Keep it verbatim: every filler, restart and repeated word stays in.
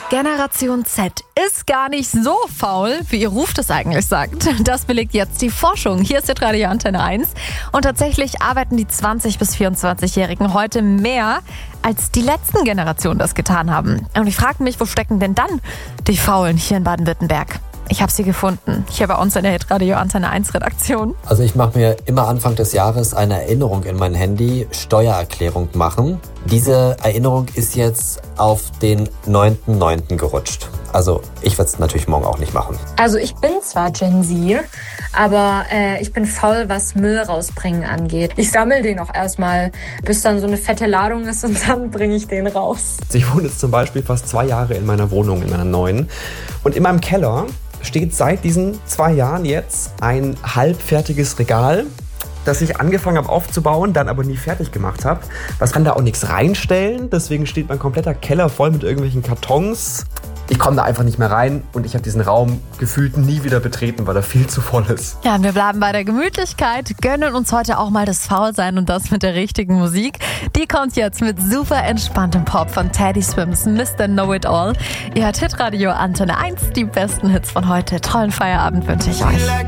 Generation Z ist gar nicht so faul, wie ihr Ruf das eigentlich sagt. Das belegt jetzt die Forschung. Hier ist der Radio Antenne eins. Und tatsächlich arbeiten die zwanzig- bis vierundzwanzigjährigen heute mehr, als die letzten Generationen das getan haben. Und ich frage mich, wo stecken denn dann die Faulen hier in Baden-Württemberg? Ich habe sie gefunden, hier bei uns in der Hitradio Antenne eins Redaktion. Also ich mache mir immer Anfang des Jahres eine Erinnerung in mein Handy, Steuererklärung machen. Diese Erinnerung ist jetzt auf den neunten neunten gerutscht. Also ich werde es natürlich morgen auch nicht machen. Also ich bin zwar Gen Z, aber äh, ich bin faul, was Müll rausbringen angeht. Ich sammle den auch erstmal, bis dann so eine fette Ladung ist und dann bringe ich den raus. Ich wohne jetzt zum Beispiel fast zwei Jahre in meiner Wohnung, in meiner neuen. Und in meinem Keller steht seit diesen zwei Jahren jetzt ein halbfertiges Regal, das ich angefangen habe aufzubauen, dann aber nie fertig gemacht habe. Was kann da auch nichts reinstellen, deswegen steht mein kompletter Keller voll mit irgendwelchen Kartons. Ich komme da einfach nicht mehr rein und ich habe diesen Raum gefühlt nie wieder betreten, weil er viel zu voll ist. Ja, und wir bleiben bei der Gemütlichkeit, gönnen uns heute auch mal das Faulsein und das mit der richtigen Musik. Die kommt jetzt mit super entspanntem Pop von Teddy Swims, Mister Know-It-All. Ihr hört Hitradio Antenne eins, die besten Hits von heute. Tollen Feierabend wünsche ich euch.